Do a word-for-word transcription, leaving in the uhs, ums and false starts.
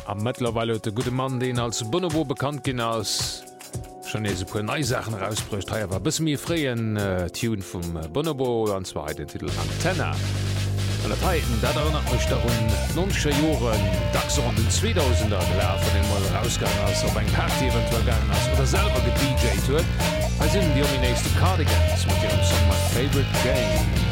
Am mittlerweile de gute Mann den als Bonobo bekannt gin ass schon e pu Neisachen rausbrcht ha war bis mir freien äh, Tune vum äh, Bonobo an zwar den Titel Antenna. Peiten dat erinnert euch darum nonsche Joren Dachs an den zweitausender gelä von den mal rausgang als op eng Party eventuellgang ass oder selber ge D J huet als in die nächste Cardigans mit ihrem Song My Favorite Game.